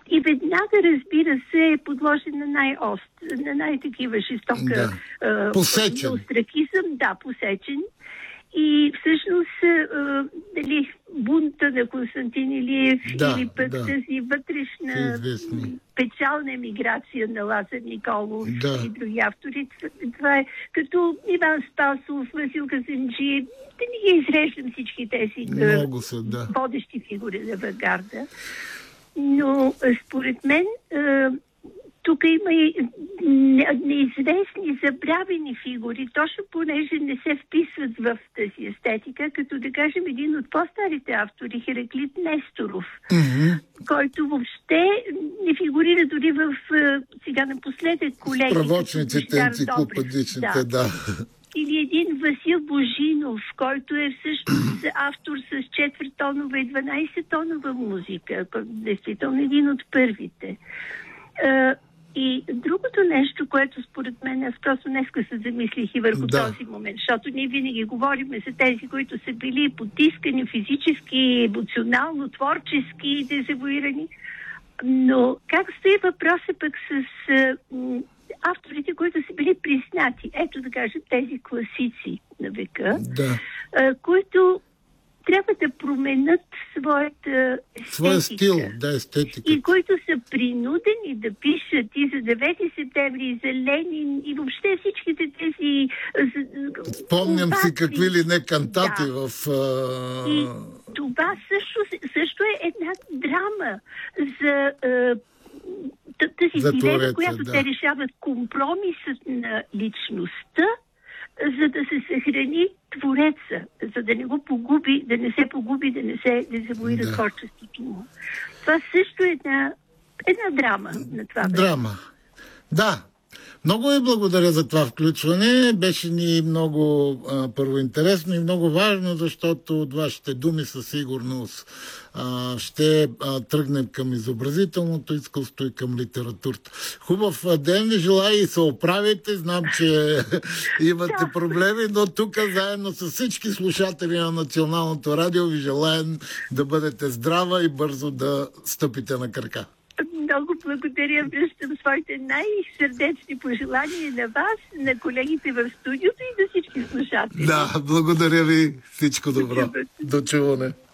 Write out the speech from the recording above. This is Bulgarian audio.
И веднага, разбира се, е подложен на най-такива жестока остракизъм. Да, посечен. И всъщност бунта на Константин Илиев или пък тази вътрешна печална емиграция на Лазар Николов и други автори. Това е като Иван Спасов, Васил Казанджиев, да не ги изреждам всички тези водещи фигури на авангарда. Но според мен тук има и неизвестни, забравени фигури, точно понеже не се вписват в тази естетика, като да кажем един от по-старите автори, Хераклит Несторов, който въобще не фигурира дори в сега напоследък колеги. Справочниците, енциклопедичните, Или един Васил Божинов, който е всъщност автор с 4-тонова и 12-тонова музика. Действително един от първите. И другото нещо, което според мен, аз просто днеска се замислих и върху този момент, защото ние винаги говорим за тези, които са били потискани физически, емоционално, творчески, дезавуирани. Но как стои въпросът пък с авторите, които са били признати? Ето да кажем тези класици на века, които трябва да променят своя стил, естетика. И които са принудени да пишат и за 9 септември, и за Ленин, и въобще всичките тези... Спомням си какви ли не кантати в... И това също е една драма за... тази дилема, която те решават, компромисът на личността, за да се съхрани твореца, за да не го погуби, да не се погуби, да не се дезавуира творчеството му. Това също е една драма на това време. Драма. Да. Много ви благодаря за това включване. Беше ни много първо интересно и много важно, защото от вашите думи със сигурност ще тръгнем към изобразителното изкуство и към литературата. Хубав ден ви желая и се оправите. Знам, че имате проблеми, но тук заедно с всички слушатели на Националното радио ви желаем да бъдете здрава и бързо да стъпите на крака. Много благодаря. Връщам своите най-сърдечни пожелания на вас, на колегите в студиото и на всички слушатели. Да, благодаря ви. Всичко добро. До чуване.